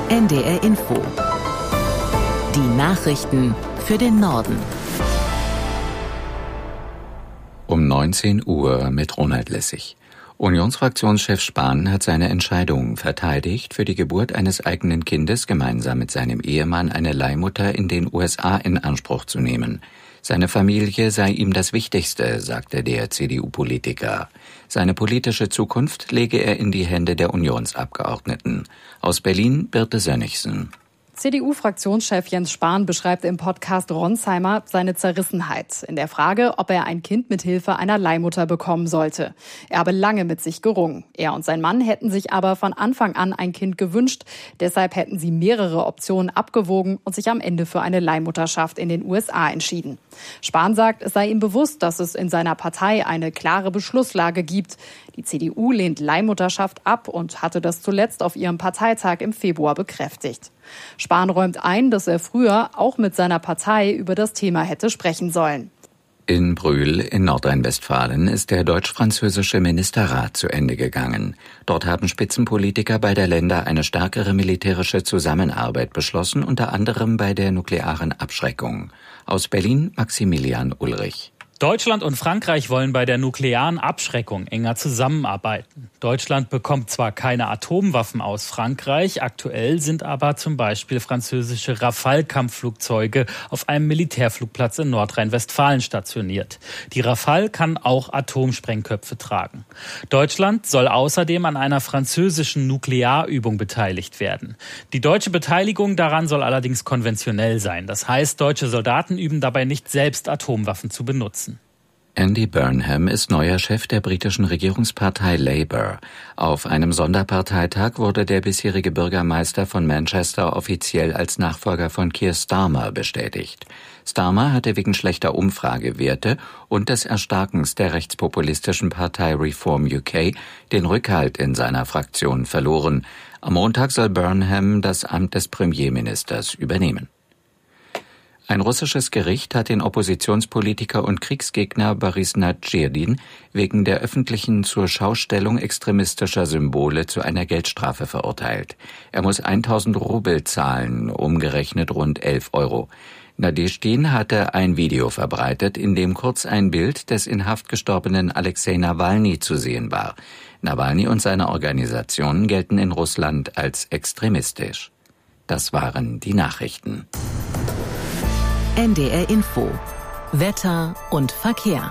NDR Info. Die Nachrichten für den Norden. Um 19 Uhr mit Ronald Lessig. Unionsfraktionschef Spahn hat seine Entscheidung verteidigt, für die Geburt eines eigenen Kindes gemeinsam mit seinem Ehemann eine Leihmutter in den USA in Anspruch zu nehmen. Seine Familie sei ihm das Wichtigste, sagte der CDU-Politiker. Seine politische Zukunft lege er in die Hände der Unionsabgeordneten. Aus Berlin Birte Sönnigsen. CDU-Fraktionschef Jens Spahn beschreibt im Podcast Ronsheimer seine Zerrissenheit in der Frage, ob er ein Kind mit Hilfe einer Leihmutter bekommen sollte. Er habe lange mit sich gerungen. Er und sein Mann hätten sich aber von Anfang an ein Kind gewünscht. Deshalb hätten sie mehrere Optionen abgewogen und sich am Ende für eine Leihmutterschaft in den USA entschieden. Spahn sagt, es sei ihm bewusst, dass es in seiner Partei eine klare Beschlusslage gibt. Die CDU lehnt Leihmutterschaft ab und hatte das zuletzt auf ihrem Parteitag im Februar bekräftigt. Spahn räumt ein, dass er früher auch mit seiner Partei über das Thema hätte sprechen sollen. In Brühl in Nordrhein-Westfalen ist der deutsch-französische Ministerrat zu Ende gegangen. Dort haben Spitzenpolitiker beider Länder eine stärkere militärische Zusammenarbeit beschlossen, unter anderem bei der nuklearen Abschreckung. Aus Berlin Maximilian Ulrich. Deutschland und Frankreich wollen bei der nuklearen Abschreckung enger zusammenarbeiten. Deutschland bekommt zwar keine Atomwaffen aus Frankreich, aktuell sind aber zum Beispiel französische Rafale-Kampfflugzeuge auf einem Militärflugplatz in Nordrhein-Westfalen stationiert. Die Rafale kann auch Atomsprengköpfe tragen. Deutschland soll außerdem an einer französischen Nuklearübung beteiligt werden. Die deutsche Beteiligung daran soll allerdings konventionell sein. Das heißt, deutsche Soldaten üben dabei nicht selbst, Atomwaffen zu benutzen. Andy Burnham ist neuer Chef der britischen Regierungspartei Labour. Auf einem Sonderparteitag wurde der bisherige Bürgermeister von Manchester offiziell als Nachfolger von Keir Starmer bestätigt. Starmer hatte wegen schlechter Umfragewerte und des Erstarkens der rechtspopulistischen Partei Reform UK den Rückhalt in seiner Fraktion verloren. Am Montag soll Burnham das Amt des Premierministers übernehmen. Ein russisches Gericht hat den Oppositionspolitiker und Kriegsgegner Boris Nadschedin wegen der öffentlichen Zurschaustellung extremistischer Symbole zu einer Geldstrafe verurteilt. Er muss 1000 Rubel zahlen, umgerechnet rund 11 Euro. Nadschedin hatte ein Video verbreitet, in dem kurz ein Bild des in Haft gestorbenen Alexei Nawalny zu sehen war. Nawalny und seine Organisationen gelten in Russland als extremistisch. Das waren die Nachrichten. NDR Info. Wetter und Verkehr.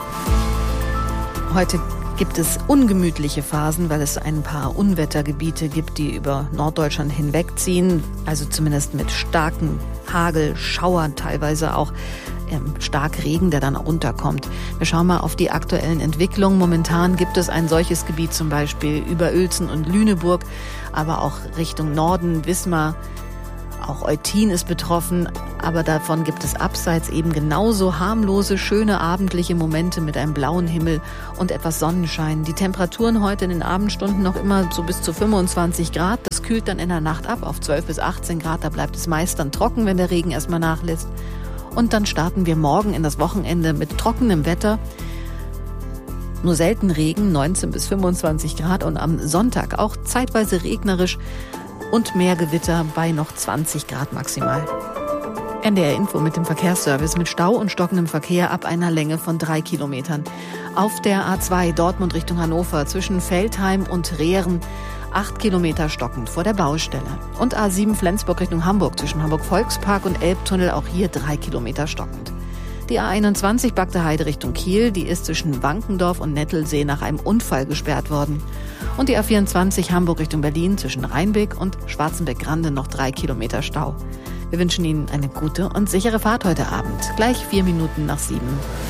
Heute gibt es ungemütliche Phasen, weil es ein paar Unwettergebiete gibt, die über Norddeutschland hinwegziehen. Also zumindest mit starken Hagel, Schauern, teilweise auch stark Regen, der dann runterkommt. Wir schauen mal auf die aktuellen Entwicklungen. Momentan gibt es ein solches Gebiet zum Beispiel über Uelzen und Lüneburg, aber auch Richtung Norden, Wismar. Auch Eutin ist betroffen, aber davon gibt es abseits eben genauso harmlose, schöne abendliche Momente mit einem blauen Himmel und etwas Sonnenschein. Die Temperaturen heute in den Abendstunden noch immer so bis zu 25 Grad. Das kühlt dann in der Nacht ab auf 12 bis 18 Grad. Da bleibt es meist dann trocken, wenn der Regen erstmal nachlässt. Und dann starten wir morgen in das Wochenende mit trockenem Wetter. Nur selten Regen, 19 bis 25 Grad und am Sonntag auch zeitweise regnerisch. Und mehr Gewitter bei noch 20 Grad maximal. NDR Info mit dem Verkehrsservice mit Stau und stockendem Verkehr ab einer Länge von 3 Kilometern. Auf der A2 Dortmund Richtung Hannover zwischen Veltheim und Rehren 8 Kilometer stockend vor der Baustelle. Und A7 Flensburg Richtung Hamburg zwischen Hamburg-Volkspark und Elbtunnel auch hier 3 Kilometer stockend. Die A21 Bagde Heide Richtung Kiel, die ist zwischen Wankendorf und Nettelsee nach einem Unfall gesperrt worden. Und die A24 Hamburg Richtung Berlin zwischen Rheinbeck und Schwarzenbeck-Grande noch 3 Kilometer Stau. Wir wünschen Ihnen eine gute und sichere Fahrt heute Abend. Gleich 4 Minuten nach 7.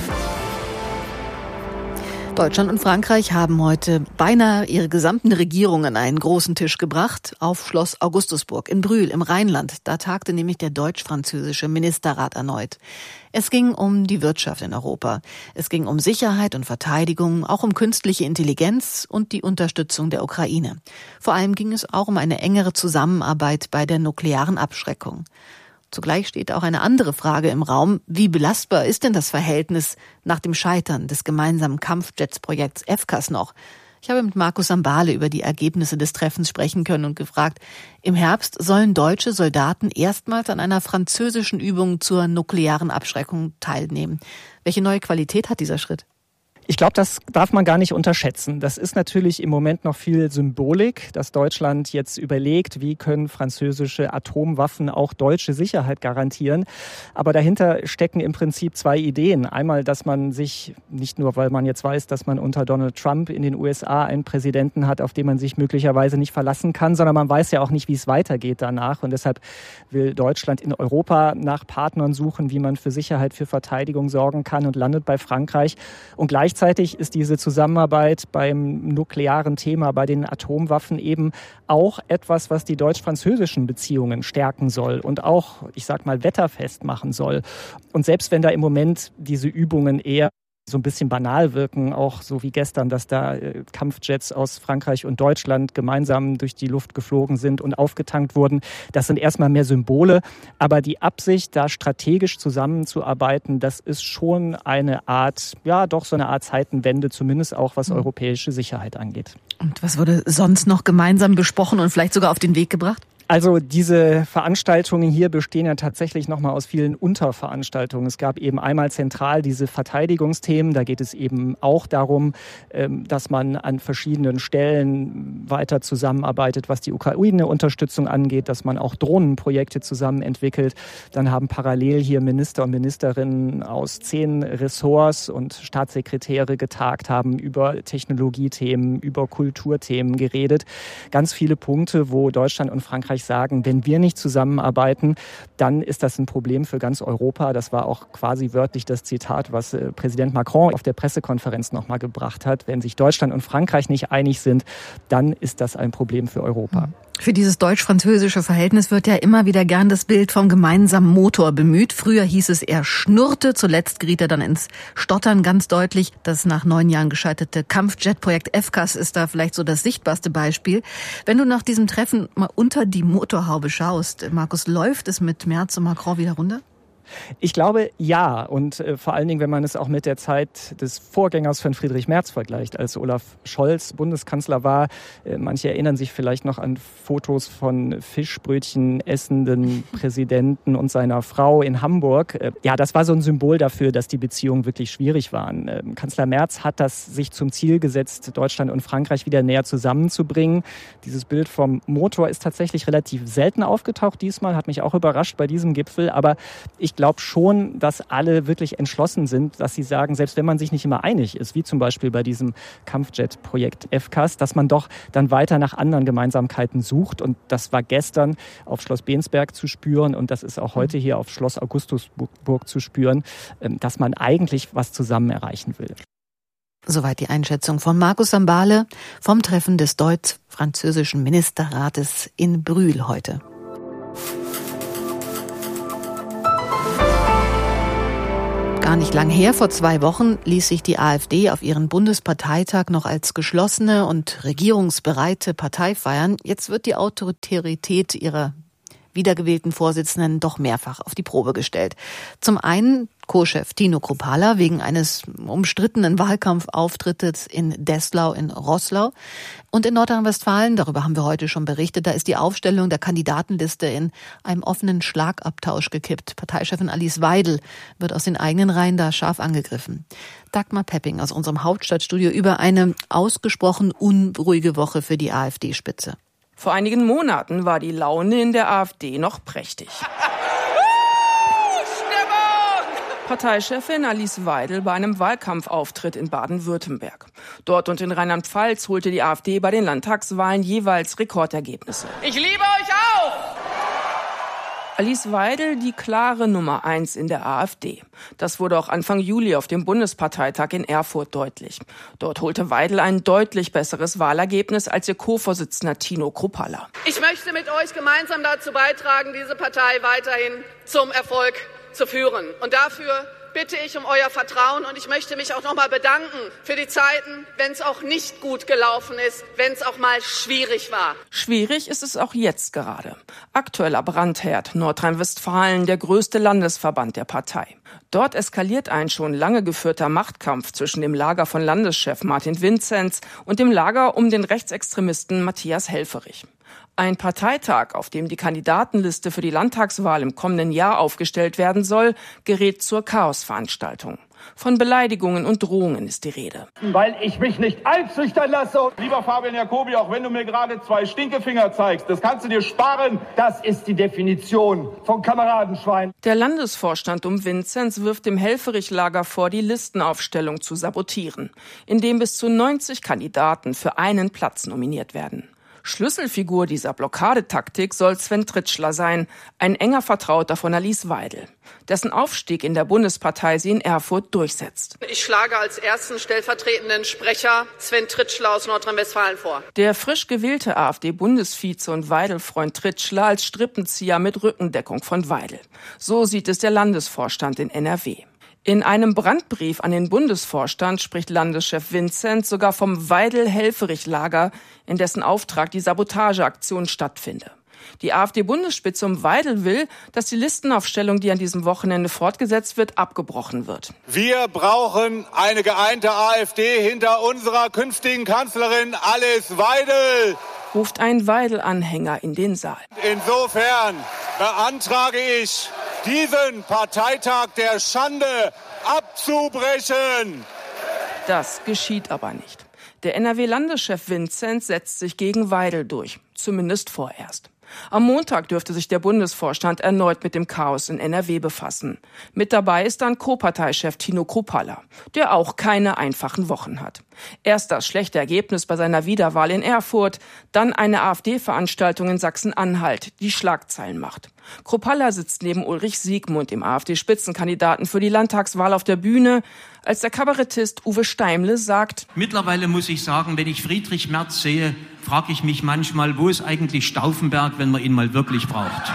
Deutschland und Frankreich haben heute beinahe ihre gesamten Regierungen an einen großen Tisch gebracht auf Schloss Augustusburg in Brühl im Rheinland. Da tagte nämlich der deutsch-französische Ministerrat erneut. Es ging um die Wirtschaft in Europa. Es ging um Sicherheit und Verteidigung, auch um künstliche Intelligenz und die Unterstützung der Ukraine. Vor allem ging es auch um eine engere Zusammenarbeit bei der nuklearen Abschreckung. Zugleich steht auch eine andere Frage im Raum. Wie belastbar ist denn das Verhältnis nach dem Scheitern des gemeinsamen Kampfjets-Projekts FCAS noch? Ich habe mit Markus Sambale über die Ergebnisse des Treffens sprechen können und gefragt, im Herbst sollen deutsche Soldaten erstmals an einer französischen Übung zur nuklearen Abschreckung teilnehmen. Welche neue Qualität hat dieser Schritt? Ich glaube, das darf man gar nicht unterschätzen. Das ist natürlich im Moment noch viel Symbolik, dass Deutschland jetzt überlegt, wie können französische Atomwaffen auch deutsche Sicherheit garantieren. Aber dahinter stecken im Prinzip zwei Ideen. Einmal, dass man sich, nicht nur weil man jetzt weiß, dass man unter Donald Trump in den USA einen Präsidenten hat, auf den man sich möglicherweise nicht verlassen kann, sondern man weiß ja auch nicht, wie es weitergeht danach. Und deshalb will Deutschland in Europa nach Partnern suchen, wie man für Sicherheit, für Verteidigung sorgen kann, und landet bei Frankreich. Und gleichzeitig ist diese Zusammenarbeit beim nuklearen Thema, bei den Atomwaffen eben auch etwas, was die deutsch-französischen Beziehungen stärken soll und auch, ich sag mal, wetterfest machen soll. Und selbst wenn da im Moment diese Übungen eher so ein bisschen banal wirken, auch so wie gestern, dass da Kampfjets aus Frankreich und Deutschland gemeinsam durch die Luft geflogen sind und aufgetankt wurden. Das sind erstmal mehr Symbole, aber die Absicht, da strategisch zusammenzuarbeiten, das ist schon eine Art, ja doch so eine Art Zeitenwende, zumindest auch was europäische Sicherheit angeht. Und was wurde sonst noch gemeinsam besprochen und vielleicht sogar auf den Weg gebracht? Also diese Veranstaltungen hier bestehen ja tatsächlich nochmal aus vielen Unterveranstaltungen. Es gab eben einmal zentral diese Verteidigungsthemen. Da geht es eben auch darum, dass man an verschiedenen Stellen weiter zusammenarbeitet, was die Ukraine-Unterstützung angeht, dass man auch Drohnenprojekte zusammen entwickelt. Dann haben parallel hier Minister und Ministerinnen aus 10 Ressorts und Staatssekretäre getagt, haben über Technologiethemen, über Kulturthemen geredet. Ganz viele Punkte, wo Deutschland und Frankreich sagen, wenn wir nicht zusammenarbeiten, dann ist das ein Problem für ganz Europa. Das war auch quasi wörtlich das Zitat, was Präsident Macron auf der Pressekonferenz nochmal gebracht hat. Wenn sich Deutschland und Frankreich nicht einig sind, dann ist das ein Problem für Europa. Für dieses deutsch-französische Verhältnis wird ja immer wieder gern das Bild vom gemeinsamen Motor bemüht. Früher hieß es, er schnurrte, zuletzt geriet er dann ins Stottern ganz deutlich. Das nach 9 Jahren gescheiterte Kampfjet-Projekt FCAS ist da vielleicht so das sichtbarste Beispiel. Wenn du nach diesem Treffen mal unter die Motorhaube schaust, Markus, läuft es mit Merz und Macron wieder runter? Ich glaube, ja. Und vor allen Dingen, wenn man es auch mit der Zeit des Vorgängers von Friedrich Merz vergleicht, als Olaf Scholz Bundeskanzler war. Manche erinnern sich vielleicht noch an Fotos von Fischbrötchen essenden Präsidenten und seiner Frau in Hamburg. Ja, das war so ein Symbol dafür, dass die Beziehungen wirklich schwierig waren. Kanzler Merz hat das sich zum Ziel gesetzt, Deutschland und Frankreich wieder näher zusammenzubringen. Dieses Bild vom Motor ist tatsächlich relativ selten aufgetaucht diesmal, hat mich auch überrascht bei diesem Gipfel. Aber ich glaube schon, dass alle wirklich entschlossen sind, dass sie sagen, selbst wenn man sich nicht immer einig ist, wie zum Beispiel bei diesem Kampfjet-Projekt FCAS, dass man doch dann weiter nach anderen Gemeinsamkeiten sucht. Und das war gestern auf Schloss Bensberg zu spüren und das ist auch heute hier auf Schloss Augustusburg zu spüren, dass man eigentlich was zusammen erreichen will. Soweit die Einschätzung von Markus Sambale vom Treffen des deutsch-französischen Ministerrates in Brühl heute. Gar nicht lang her, vor 2 Wochen, ließ sich die AfD auf ihren Bundesparteitag noch als geschlossene und regierungsbereite Partei feiern. Jetzt wird die Autorität ihrer wiedergewählten Vorsitzenden doch mehrfach auf die Probe gestellt. Zum einen Co-Chef Tino Kruppalla wegen eines umstrittenen Wahlkampfauftrittes in Desslau in Roßlau. Und in Nordrhein-Westfalen, darüber haben wir heute schon berichtet, da ist die Aufstellung der Kandidatenliste in einem offenen Schlagabtausch gekippt. Parteichefin Alice Weidel wird aus den eigenen Reihen da scharf angegriffen. Dagmar Pepping aus unserem Hauptstadtstudio über eine ausgesprochen unruhige Woche für die AfD-Spitze. Vor einigen Monaten war die Laune in der AfD noch prächtig. Parteichefin Alice Weidel bei einem Wahlkampfauftritt in Baden-Württemberg. Dort und in Rheinland-Pfalz holte die AfD bei den Landtagswahlen jeweils Rekordergebnisse. Ich liebe euch auch! Alice Weidel die klare Nummer 1 in der AfD. Das wurde auch Anfang Juli auf dem Bundesparteitag in Erfurt deutlich. Dort holte Weidel ein deutlich besseres Wahlergebnis als ihr Co-Vorsitzender Tino Kruppalla. Ich möchte mit euch gemeinsam dazu beitragen, diese Partei weiterhin zum Erfolg zu führen. Und dafür bitte ich um euer Vertrauen und ich möchte mich auch nochmal bedanken für die Zeiten, wenn es auch nicht gut gelaufen ist, wenn es auch mal schwierig war. Schwierig ist es auch jetzt gerade. Aktueller Brandherd, Nordrhein-Westfalen, der größte Landesverband der Partei. Dort eskaliert ein schon lange geführter Machtkampf zwischen dem Lager von Landeschef Martin Vinzenz und dem Lager um den Rechtsextremisten Matthias Helfferich. Ein Parteitag, auf dem die Kandidatenliste für die Landtagswahl im kommenden Jahr aufgestellt werden soll, gerät zur Chaosveranstaltung. Von Beleidigungen und Drohungen ist die Rede. Weil ich mich nicht einschüchtern lasse. Lieber Fabian Jacobi, auch wenn du mir gerade 2 Stinkefinger zeigst, das kannst du dir sparen. Das ist die Definition von Kameradenschwein. Der Landesvorstand um Vinzenz wirft dem Helfferich-Lager vor, die Listenaufstellung zu sabotieren, indem bis zu 90 Kandidaten für einen Platz nominiert werden. Schlüsselfigur dieser Blockadetaktik soll Sven Tritschler sein, ein enger Vertrauter von Alice Weidel, dessen Aufstieg in der Bundespartei sie in Erfurt durchsetzt. Ich schlage als ersten stellvertretenden Sprecher Sven Tritschler aus Nordrhein-Westfalen vor. Der frisch gewählte AfD-Bundesvize und Weidel-Freund Tritschler als Strippenzieher mit Rückendeckung von Weidel. So sieht es der Landesvorstand in NRW. In einem Brandbrief an den Bundesvorstand spricht Landeschef Vinzenz sogar vom Weidel-Helfferich-Lager, in dessen Auftrag die Sabotageaktion stattfinde. Die AfD-Bundesspitze um Weidel will, dass die Listenaufstellung, die an diesem Wochenende fortgesetzt wird, abgebrochen wird. Wir brauchen eine geeinte AfD hinter unserer künftigen Kanzlerin Alice Weidel, ruft ein Weidel-Anhänger in den Saal. Insofern beantrage ich, diesen Parteitag der Schande abzubrechen. Das geschieht aber nicht. Der NRW-Landeschef Vinzenz setzt sich gegen Weidel durch, zumindest vorerst. Am Montag dürfte sich der Bundesvorstand erneut mit dem Chaos in NRW befassen. Mit dabei ist dann Co-Parteichef Tino Kruppalla, der auch keine einfachen Wochen hat. Erst das schlechte Ergebnis bei seiner Wiederwahl in Erfurt, dann eine AfD-Veranstaltung in Sachsen-Anhalt, die Schlagzeilen macht. Kruppalla sitzt neben Ulrich Siegmund, dem AfD-Spitzenkandidaten für die Landtagswahl, auf der Bühne, als der Kabarettist Uwe Steimle sagt: Mittlerweile muss ich sagen, wenn ich Friedrich Merz sehe, frage ich mich manchmal, wo ist eigentlich Stauffenberg, wenn man ihn mal wirklich braucht?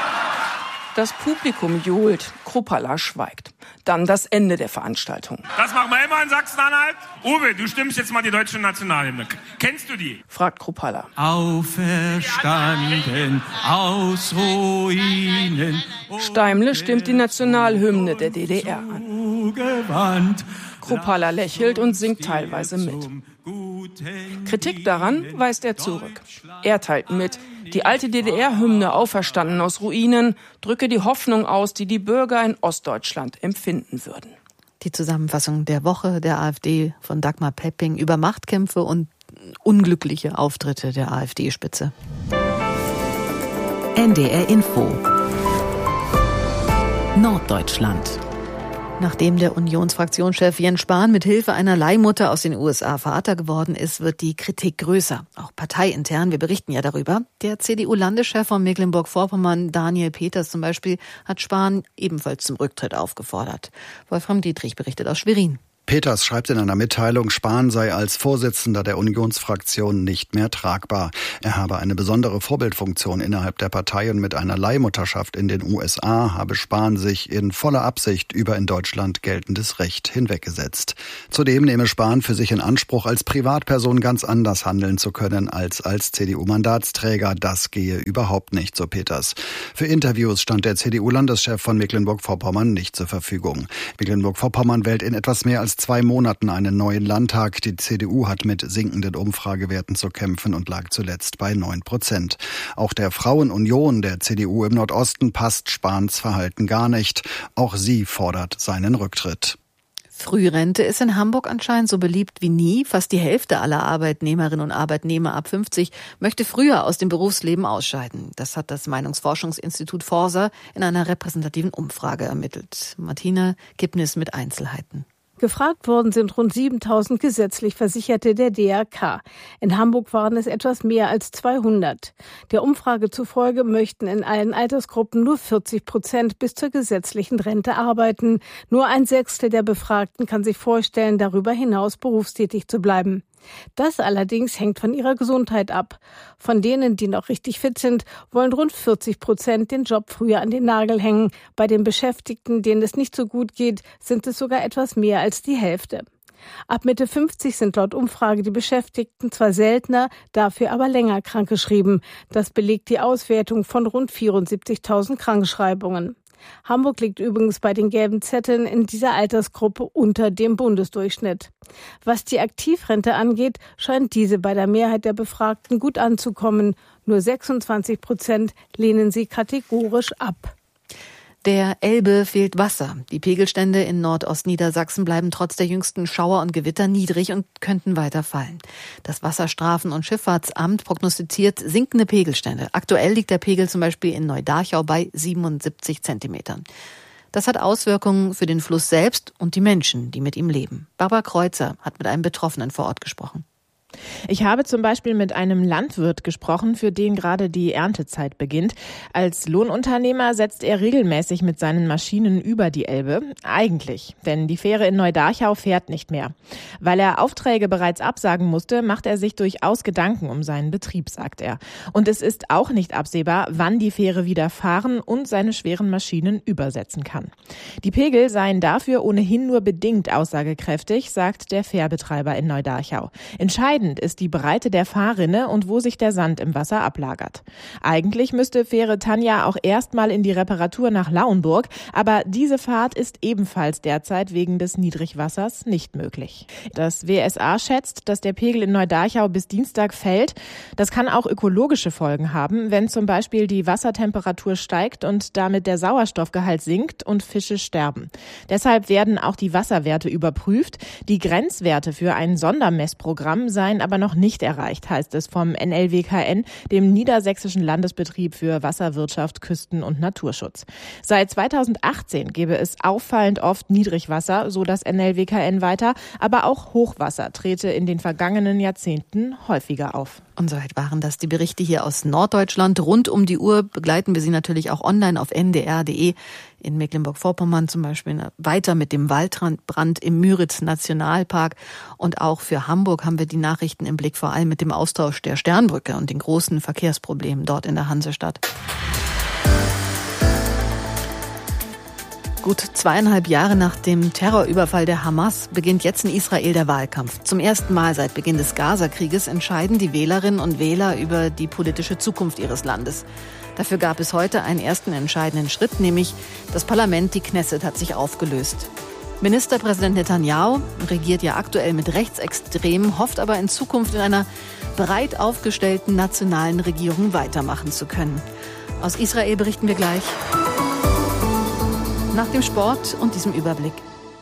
Das Publikum johlt, Kruppalla schweigt. Dann das Ende der Veranstaltung. Das machen wir immer in Sachsen-Anhalt. Uwe, du stimmst jetzt mal die deutsche Nationalhymne. Kennst du die? Fragt Kruppalla. Auferstanden aus Ruinen. Steimle stimmt die Nationalhymne der DDR an. Kruppalla lächelt und singt teilweise mit. Kritik daran weist er zurück. Er teilt mit, die alte DDR-Hymne Auferstanden aus Ruinen drücke die Hoffnung aus, die die Bürger in Ostdeutschland empfinden würden. Die Zusammenfassung der Woche der AfD von Dagmar Pepping über Machtkämpfe und unglückliche Auftritte der AfD-Spitze. NDR Info Norddeutschland. Nachdem der Unionsfraktionschef Jens Spahn mit Hilfe einer Leihmutter aus den USA Vater geworden ist, wird die Kritik größer. Auch parteiintern, wir berichten ja darüber. Der CDU-Landeschef von Mecklenburg-Vorpommern, Daniel Peters zum Beispiel, hat Spahn ebenfalls zum Rücktritt aufgefordert. Wolfram Dietrich berichtet aus Schwerin. Peters schreibt in einer Mitteilung, Spahn sei als Vorsitzender der Unionsfraktion nicht mehr tragbar. Er habe eine besondere Vorbildfunktion innerhalb der Partei und mit einer Leihmutterschaft in den USA habe Spahn sich in voller Absicht über in Deutschland geltendes Recht hinweggesetzt. Zudem nehme Spahn für sich in Anspruch, als Privatperson ganz anders handeln zu können als CDU-Mandatsträger. Das gehe überhaupt nicht, so Peters. Für Interviews stand der CDU-Landeschef von Mecklenburg-Vorpommern nicht zur Verfügung. Mecklenburg-Vorpommern wählt in etwas mehr als 2 Monaten einen neuen Landtag. Die CDU hat mit sinkenden Umfragewerten zu kämpfen und lag zuletzt bei 9%. Auch der Frauenunion der CDU im Nordosten passt Spahns Verhalten gar nicht. Auch sie fordert seinen Rücktritt. Frührente ist in Hamburg anscheinend so beliebt wie nie. Fast die Hälfte aller Arbeitnehmerinnen und Arbeitnehmer ab 50 möchte früher aus dem Berufsleben ausscheiden. Das hat das Meinungsforschungsinstitut Forsa in einer repräsentativen Umfrage ermittelt. Martina Kipnis mit Einzelheiten. Gefragt worden sind rund 7.000 gesetzlich Versicherte der DRK. In Hamburg waren es etwas mehr als 200. Der Umfrage zufolge möchten in allen Altersgruppen nur 40% bis zur gesetzlichen Rente arbeiten. Nur 1/6 der Befragten kann sich vorstellen, darüber hinaus berufstätig zu bleiben. Das allerdings hängt von ihrer Gesundheit ab. Von denen, die noch richtig fit sind, wollen rund 40% den Job früher an den Nagel hängen. Bei den Beschäftigten, denen es nicht so gut geht, sind es sogar etwas mehr als die Hälfte. Ab Mitte 50 sind laut Umfrage die Beschäftigten zwar seltener, dafür aber länger krankgeschrieben. Das belegt die Auswertung von rund 74.000 Krankschreibungen. Hamburg liegt übrigens bei den gelben Zetteln in dieser Altersgruppe unter dem Bundesdurchschnitt. Was die Aktivrente angeht, scheint diese bei der Mehrheit der Befragten gut anzukommen. Nur 26% lehnen sie kategorisch ab. Der Elbe fehlt Wasser. Die Pegelstände in Nordostniedersachsen bleiben trotz der jüngsten Schauer und Gewitter niedrig und könnten weiter fallen. Das Wasserstrafen- und Schifffahrtsamt prognostiziert sinkende Pegelstände. Aktuell liegt der Pegel zum Beispiel in Neudarchau bei 77 Zentimetern. Das hat Auswirkungen für den Fluss selbst und die Menschen, die mit ihm leben. Barbara Kreuzer hat mit einem Betroffenen vor Ort gesprochen. Ich habe zum Beispiel mit einem Landwirt gesprochen, für den gerade die Erntezeit beginnt. Als Lohnunternehmer setzt er regelmäßig mit seinen Maschinen über die Elbe. Eigentlich, denn die Fähre in Neudarchau fährt nicht mehr. Weil er Aufträge bereits absagen musste, macht er sich durchaus Gedanken um seinen Betrieb, sagt er. Und es ist auch nicht absehbar, wann die Fähre wieder fahren und seine schweren Maschinen übersetzen kann. Die Pegel seien dafür ohnehin nur bedingt aussagekräftig, sagt der Fährbetreiber in Neudarchau. Entscheidend ist die Breite der Fahrrinne und wo sich der Sand im Wasser ablagert. Eigentlich müsste Fähre Tanja auch erstmal in die Reparatur nach Lauenburg, aber diese Fahrt ist ebenfalls derzeit wegen des Niedrigwassers nicht möglich. Das WSA schätzt, dass der Pegel in Neudarchau bis Dienstag fällt. Das kann auch ökologische Folgen haben, wenn zum Beispiel die Wassertemperatur steigt und damit der Sauerstoffgehalt sinkt und Fische sterben. Deshalb werden auch die Wasserwerte überprüft. Die Grenzwerte für ein Sondermessprogramm seien aber noch nicht erreicht, heißt es vom NLWKN, dem Niedersächsischen Landesbetrieb für Wasserwirtschaft, Küsten- und Naturschutz. Seit 2018 gebe es auffallend oft Niedrigwasser, so das NLWKN weiter, aber auch Hochwasser trete in den vergangenen Jahrzehnten häufiger auf. Und soweit waren das die Berichte hier aus Norddeutschland. Rund um die Uhr begleiten wir Sie natürlich auch online auf ndr.de. In Mecklenburg-Vorpommern zum Beispiel weiter mit dem Waldbrand im Müritz-Nationalpark. Und auch für Hamburg haben wir die Nachrichten im Blick, vor allem mit dem Austausch der Sternbrücke und den großen Verkehrsproblemen dort in der Hansestadt. Gut 2,5 Jahre nach dem Terrorüberfall der Hamas beginnt jetzt in Israel der Wahlkampf. Zum ersten Mal seit Beginn des Gaza-Krieges entscheiden die Wählerinnen und Wähler über die politische Zukunft ihres Landes. Dafür gab es heute einen ersten entscheidenden Schritt, nämlich das Parlament, die Knesset, hat sich aufgelöst. Ministerpräsident Netanyahu regiert ja aktuell mit Rechtsextremen, hofft aber in Zukunft in einer breit aufgestellten nationalen Regierung weitermachen zu können. Aus Israel berichten wir gleich nach dem Sport und diesem Überblick.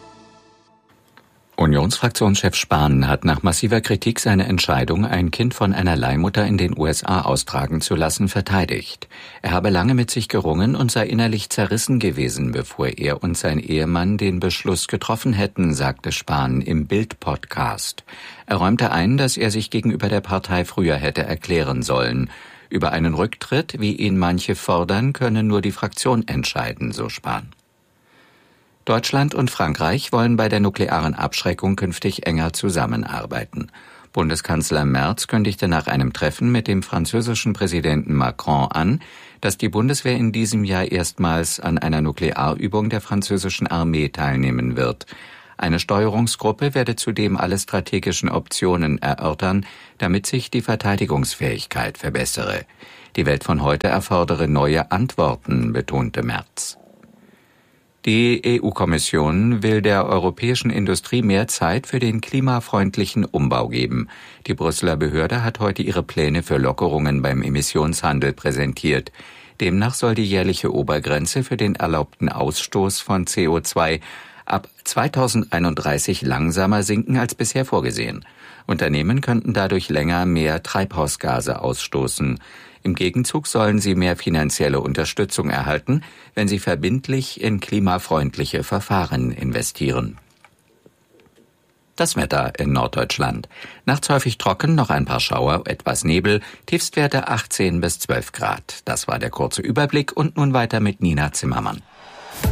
Unionsfraktionschef Spahn hat nach massiver Kritik seine Entscheidung, ein Kind von einer Leihmutter in den USA austragen zu lassen, verteidigt. Er habe lange mit sich gerungen und sei innerlich zerrissen gewesen, bevor er und sein Ehemann den Beschluss getroffen hätten, sagte Spahn im Bild-Podcast. Er räumte ein, dass er sich gegenüber der Partei früher hätte erklären sollen. Über einen Rücktritt, wie ihn manche fordern, könne nur die Fraktion entscheiden, so Spahn. Deutschland und Frankreich wollen bei der nuklearen Abschreckung künftig enger zusammenarbeiten. Bundeskanzler Merz kündigte nach einem Treffen mit dem französischen Präsidenten Macron an, dass die Bundeswehr in diesem Jahr erstmals an einer Nuklearübung der französischen Armee teilnehmen wird. Eine Steuerungsgruppe werde zudem alle strategischen Optionen erörtern, damit sich die Verteidigungsfähigkeit verbessere. Die Welt von heute erfordere neue Antworten, betonte Merz. Die EU-Kommission will der europäischen Industrie mehr Zeit für den klimafreundlichen Umbau geben. Die Brüsseler Behörde hat heute ihre Pläne für Lockerungen beim Emissionshandel präsentiert. Demnach soll die jährliche Obergrenze für den erlaubten Ausstoß von CO2 ab 2031 langsamer sinken als bisher vorgesehen. Unternehmen könnten dadurch länger mehr Treibhausgase ausstoßen. Im Gegenzug sollen sie mehr finanzielle Unterstützung erhalten, wenn sie verbindlich in klimafreundliche Verfahren investieren. Das Wetter in Norddeutschland. Nachts häufig trocken, noch ein paar Schauer, etwas Nebel, Tiefstwerte 18 bis 12 Grad. Das war der kurze Überblick und nun weiter mit Nina Zimmermann.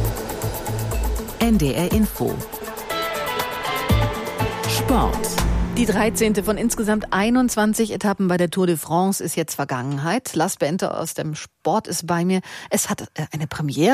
NDR Info. Sport. Die 13. von insgesamt 21 Etappen bei der Tour de France ist jetzt Vergangenheit. Lars Bente aus dem Sport ist bei mir. Es hat einen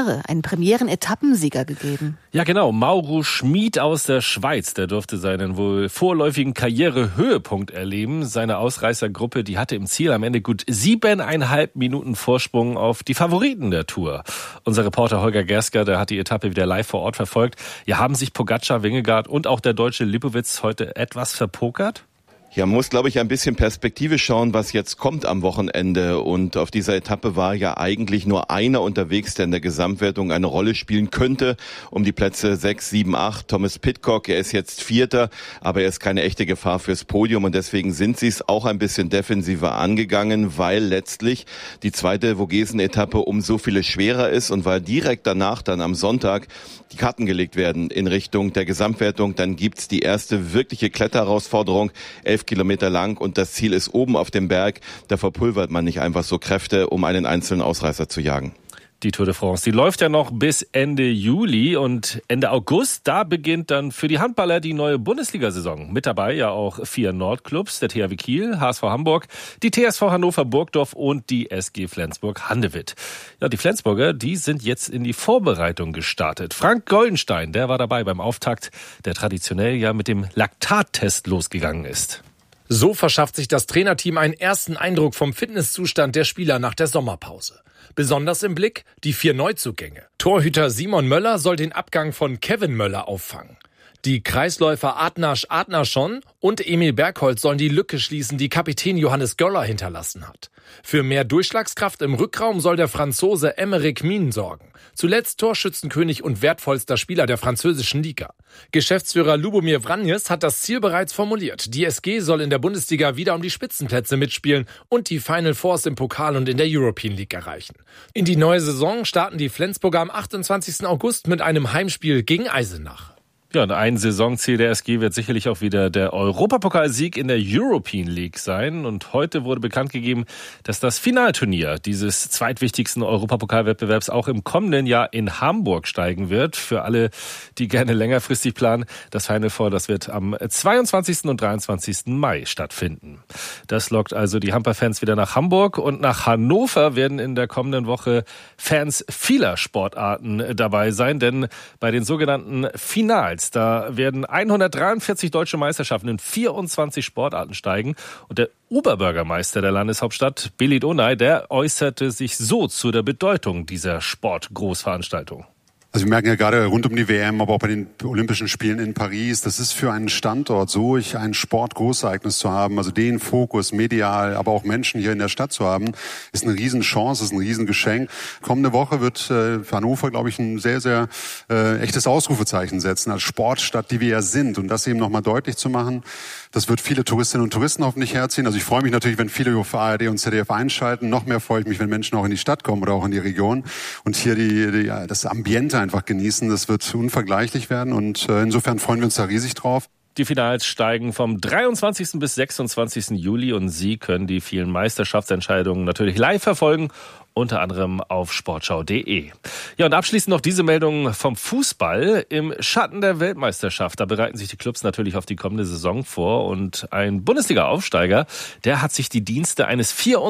Premieren-Etappensieger gegeben. Ja genau, Mauro Schmid aus der Schweiz. Der durfte seinen wohl vorläufigen Karrierehöhepunkt erleben. Seine Ausreißergruppe, die hatte im Ziel am Ende gut 7,5 Minuten Vorsprung auf die Favoriten der Tour. Unser Reporter Holger Gersker, der hat die Etappe wieder live vor Ort verfolgt. Ja, haben sich Pogačar, Vingegaard und auch der Deutsche Lippowitz heute etwas verpokert? Ja, man muss, glaube ich, ein bisschen Perspektive schauen, was jetzt kommt am Wochenende. Und auf dieser Etappe war ja eigentlich nur einer unterwegs, der in der Gesamtwertung eine Rolle spielen könnte. Um die Plätze 6, 7, 8. Thomas Pidcock, er ist jetzt Vierter, aber er ist keine echte Gefahr fürs Podium. Und deswegen sind sie es auch ein bisschen defensiver angegangen, weil letztlich die zweite Vogesen-Etappe um so viele schwerer ist und weil direkt danach dann am Sonntag die Karten gelegt werden in Richtung der Gesamtwertung. Dann gibt's die erste wirkliche Kletterherausforderung, 11 Kilometer lang, und das Ziel ist oben auf dem Berg. Da verpulvert man nicht einfach so Kräfte, um einen einzelnen Ausreißer zu jagen. Die Tour de France, die läuft ja noch bis Ende Juli, und Ende August, da beginnt dann für die Handballer die neue Bundesliga-Saison. Mit dabei ja auch 4 Nordclubs, der THW Kiel, HSV Hamburg, die TSV Hannover Burgdorf und die SG Flensburg-Handewitt. Ja, die Flensburger, die sind jetzt in die Vorbereitung gestartet. Frank Goldenstein, der war dabei beim Auftakt, der traditionell ja mit dem Laktattest losgegangen ist. So verschafft sich das Trainerteam einen ersten Eindruck vom Fitnesszustand der Spieler nach der Sommerpause. Besonders im Blick die 4 Neuzugänge. Torhüter Simon Möller soll den Abgang von Kevin Möller auffangen. Die Kreisläufer Adnash Adnashon und Emil Bergholz sollen die Lücke schließen, die Kapitän Johannes Göller hinterlassen hat. Für mehr Durchschlagskraft im Rückraum soll der Franzose Aymeric Mien sorgen. Zuletzt Torschützenkönig und wertvollster Spieler der französischen Liga. Geschäftsführer Lubomir Vranjes hat das Ziel bereits formuliert. Die SG soll in der Bundesliga wieder um die Spitzenplätze mitspielen und die Final Fours im Pokal und in der European League erreichen. In die neue Saison starten die Flensburger am 28. August mit einem Heimspiel gegen Eisenach. Ja, und ein Saisonziel der SG wird sicherlich auch wieder der Europapokalsieg in der European League sein. Und heute wurde bekannt gegeben, dass das Finalturnier dieses zweitwichtigsten Europapokalwettbewerbs auch im kommenden Jahr in Hamburg steigen wird. Für alle, die gerne längerfristig planen, das Final Four, das wird am 22. und 23. Mai stattfinden. Das lockt also die Hamper-Fans wieder nach Hamburg, und nach Hannover werden in der kommenden Woche Fans vieler Sportarten dabei sein, denn bei den sogenannten Finals, da werden 143 deutsche Meisterschaften in 24 Sportarten steigen. Und der Oberbürgermeister der Landeshauptstadt, Belit Onay, der äußerte sich so zu der Bedeutung dieser Sportgroßveranstaltung. Also wir merken ja gerade rund um die WM, aber auch bei den Olympischen Spielen in Paris, das ist für einen Standort so, ein Sportgroßereignis zu haben, also den Fokus medial, aber auch Menschen hier in der Stadt zu haben, ist eine Riesenchance, ist ein Riesengeschenk. Kommende Woche wird für Hannover, glaube ich, ein sehr, sehr echtes Ausrufezeichen setzen als Sportstadt, die wir ja sind. Und das eben nochmal deutlich zu machen, das wird viele Touristinnen und Touristen hoffentlich herziehen. Also ich freue mich natürlich, wenn viele auf ARD und ZDF einschalten. Noch mehr freue ich mich, wenn Menschen auch in die Stadt kommen oder auch in die Region und hier das Ambiente einfach genießen. Das wird unvergleichlich werden, und insofern freuen wir uns da riesig drauf. Die Finals steigen vom 23. bis 26. Juli, und Sie können die vielen Meisterschaftsentscheidungen natürlich live verfolgen, unter anderem auf sportschau.de. Ja, und abschließend noch diese Meldung vom Fußball. Im Schatten der Weltmeisterschaft, da bereiten sich die Clubs natürlich auf die kommende Saison vor, und ein Bundesliga-Aufsteiger, der hat sich die Dienste eines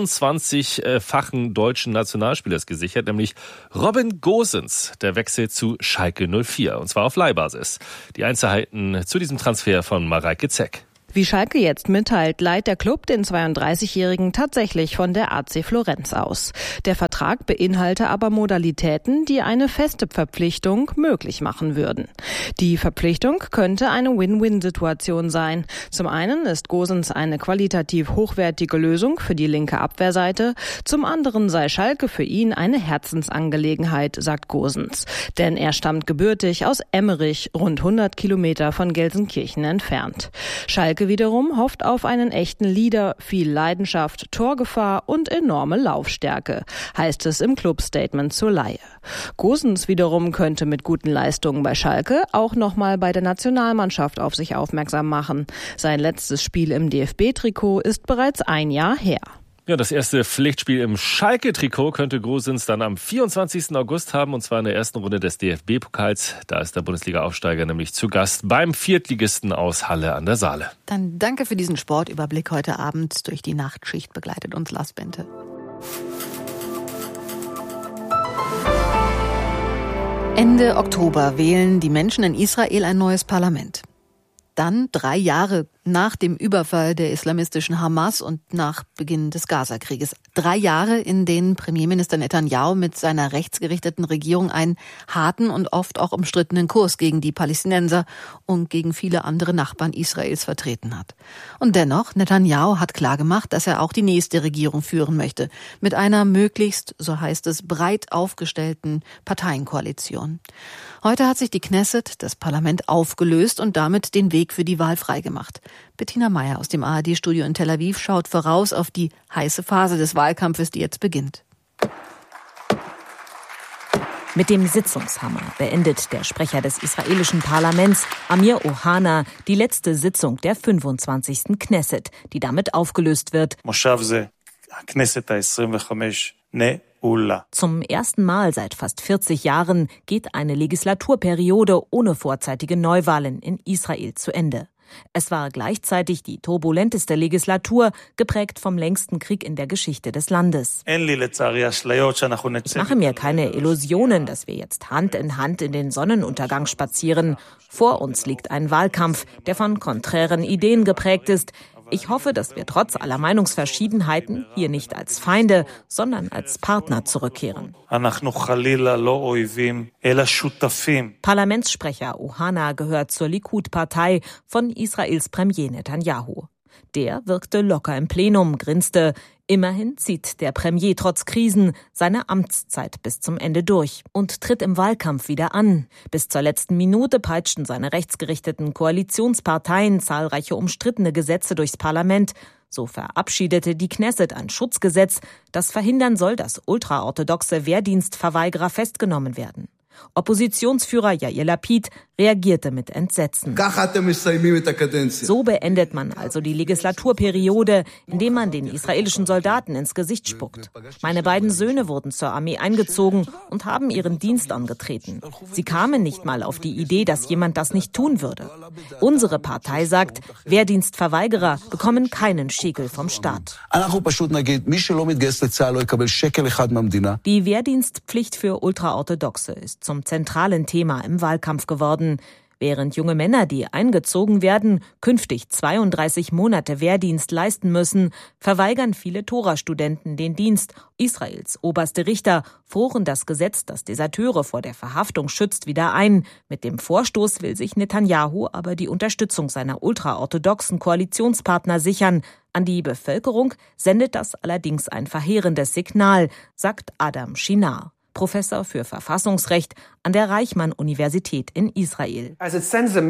24-fachen deutschen Nationalspielers gesichert, nämlich Robin Gosens. Der wechselt zu Schalke 04, und zwar auf Leihbasis. Die Einzelheiten zu diesem Transfer von Mareike Zeck. Wie Schalke jetzt mitteilt, leiht der Club den 32-Jährigen tatsächlich von der AC Florenz aus. Der Vertrag beinhalte aber Modalitäten, die eine feste Verpflichtung möglich machen würden. Die Verpflichtung könnte eine Win-Win-Situation sein. Zum einen ist Gosens eine qualitativ hochwertige Lösung für die linke Abwehrseite. Zum anderen sei Schalke für ihn eine Herzensangelegenheit, sagt Gosens. Denn er stammt gebürtig aus Emmerich, rund 100 Kilometer von Gelsenkirchen entfernt. Schalke wiederum hofft auf einen echten Leader, viel Leidenschaft, Torgefahr und enorme Laufstärke, heißt es im Clubstatement zur Leihe. Gosens wiederum könnte mit guten Leistungen bei Schalke auch nochmal bei der Nationalmannschaft auf sich aufmerksam machen. Sein letztes Spiel im DFB-Trikot ist bereits ein Jahr her. Ja, das erste Pflichtspiel im Schalke-Trikot könnte Gosens dann am 24. August haben, und zwar in der ersten Runde des DFB-Pokals. Da ist der Bundesliga-Aufsteiger nämlich zu Gast beim Viertligisten aus Halle an der Saale. Dann danke für diesen Sportüberblick heute Abend. Durch die Nachtschicht begleitet uns Lars Bente. Ende Oktober wählen die Menschen in Israel ein neues Parlament. Dann 3 Jahre nach dem Überfall der islamistischen Hamas und nach Beginn des Gazakrieges. 3 Jahre, in denen Premierminister Netanyahu mit seiner rechtsgerichteten Regierung einen harten und oft auch umstrittenen Kurs gegen die Palästinenser und gegen viele andere Nachbarn Israels vertreten hat. Und dennoch, Netanyahu hat klargemacht, dass er auch die nächste Regierung führen möchte. Mit einer möglichst, so heißt es, breit aufgestellten Parteienkoalition. Heute hat sich die Knesset, das Parlament, aufgelöst und damit den Weg für die Wahl freigemacht. Bettina Meyer aus dem ARD-Studio in Tel Aviv schaut voraus auf die heiße Phase des Wahlkampfes, die jetzt beginnt. Mit dem Sitzungshammer beendet der Sprecher des israelischen Parlaments, Amir Ohana, die letzte Sitzung der 25. Knesset, die damit aufgelöst wird. Zum ersten Mal seit fast 40 Jahren geht eine Legislaturperiode ohne vorzeitige Neuwahlen in Israel zu Ende. Es war gleichzeitig die turbulenteste Legislatur, geprägt vom längsten Krieg in der Geschichte des Landes. Ich mache mir keine Illusionen, dass wir jetzt Hand in Hand in den Sonnenuntergang spazieren. Vor uns liegt ein Wahlkampf, der von konträren Ideen geprägt ist. Ich hoffe, dass wir trotz aller Meinungsverschiedenheiten hier nicht als Feinde, sondern als Partner zurückkehren. Parlamentssprecher Ohana gehört zur Likud-Partei von Israels Premier Netanyahu. Der wirkte locker im Plenum, grinste. Immerhin zieht der Premier trotz Krisen seine Amtszeit bis zum Ende durch und tritt im Wahlkampf wieder an. Bis zur letzten Minute peitschten seine rechtsgerichteten Koalitionsparteien zahlreiche umstrittene Gesetze durchs Parlament. So verabschiedete die Knesset ein Schutzgesetz, das verhindern soll, dass ultraorthodoxe Wehrdienstverweigerer festgenommen werden. Oppositionsführer Yair Lapid reagierte mit Entsetzen. So beendet man also die Legislaturperiode, indem man den israelischen Soldaten ins Gesicht spuckt. Meine beiden Söhne wurden zur Armee eingezogen und haben ihren Dienst angetreten. Sie kamen nicht mal auf die Idee, dass jemand das nicht tun würde. Unsere Partei sagt, Wehrdienstverweigerer bekommen keinen Schekel vom Staat. Die Wehrdienstpflicht für Ultraorthodoxe ist zum zentralen Thema im Wahlkampf geworden. Während junge Männer, die eingezogen werden, künftig 32 Monate Wehrdienst leisten müssen, verweigern viele Tora-Studenten den Dienst. Israels oberste Richter froren das Gesetz, das Deserteure vor der Verhaftung schützt, wieder ein. Mit dem Vorstoß will sich Netanyahu aber die Unterstützung seiner ultraorthodoxen Koalitionspartner sichern. An die Bevölkerung sendet das allerdings ein verheerendes Signal, sagt Adam Shinar, Professor für Verfassungsrecht an der Reichmann-Universität in Israel. Das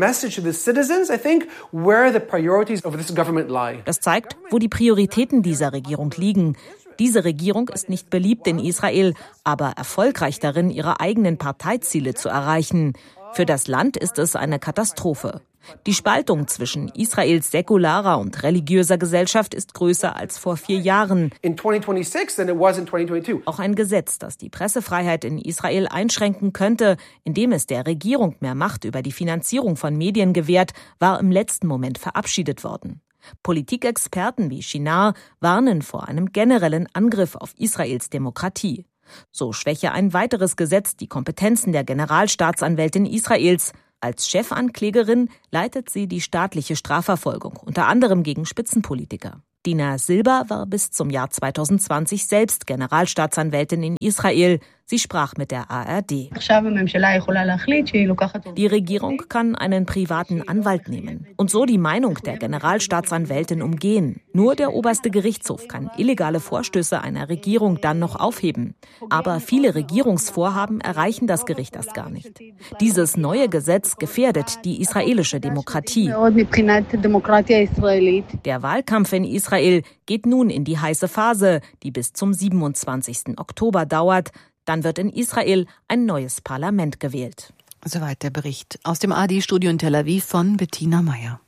zeigt, wo die Prioritäten dieser Regierung liegen. Diese Regierung ist nicht beliebt in Israel, aber erfolgreich darin, ihre eigenen Parteiziele zu erreichen. Für das Land ist es eine Katastrophe. Die Spaltung zwischen Israels säkularer und religiöser Gesellschaft ist größer als vor 4 Jahren. Auch ein Gesetz, das die Pressefreiheit in Israel einschränken könnte, indem es der Regierung mehr Macht über die Finanzierung von Medien gewährt, war im letzten Moment verabschiedet worden. Politikexperten wie Shinar warnen vor einem generellen Angriff auf Israels Demokratie. So schwäche ein weiteres Gesetz die Kompetenzen der Generalstaatsanwältin Israels. Als Chefanklägerin leitet sie die staatliche Strafverfolgung, unter anderem gegen Spitzenpolitiker. Dina Silber war bis zum Jahr 2020 selbst Generalstaatsanwältin in Israel. Sie sprach mit der ARD. Die Regierung kann einen privaten Anwalt nehmen und so die Meinung der Generalstaatsanwältin umgehen. Nur der oberste Gerichtshof kann illegale Vorstöße einer Regierung dann noch aufheben. Aber viele Regierungsvorhaben erreichen das Gericht erst gar nicht. Dieses neue Gesetz gefährdet die israelische Demokratie. Der Wahlkampf in Israel geht nun in die heiße Phase, die bis zum 27. Oktober dauert. Dann wird in Israel ein neues Parlament gewählt. Soweit der Bericht aus dem ARD-Studio in Tel Aviv von Bettina Meyer.